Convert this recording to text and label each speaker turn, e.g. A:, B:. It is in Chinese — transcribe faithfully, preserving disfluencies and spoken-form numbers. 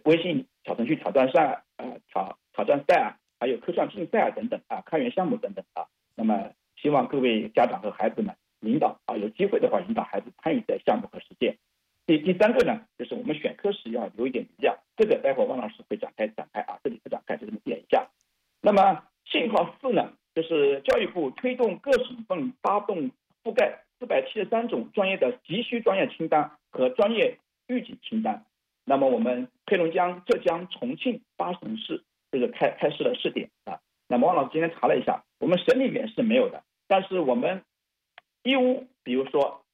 A: 微信小程序挑战赛啊、呃、挑挑战赛啊，还有科创竞赛啊等等啊，开源项目等等啊。那么希望各位家长和孩子们引导啊，有机会的话引导孩子参与在项目和实践。第第三个呢，就是我们选科时要留一点余量，这个待会汪老师会展开展开啊，这里不展开，就这么点一下。那么信号四呢，就是教育部推动各省份发动覆盖四百七十三种专业的急需专业清单和专业预警清单。那么我们黑龙江、浙江、重庆八省市这个开开设了试点啊。那么汪老师今天查了一下，我们省里面是没有的，但是我们义乌，比如说